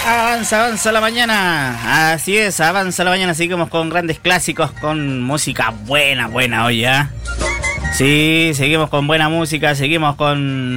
Avanza la mañana. Así es, avanza la mañana. Seguimos con grandes clásicos, con música buena hoy, ¿eh? Sí, seguimos con buena música, seguimos con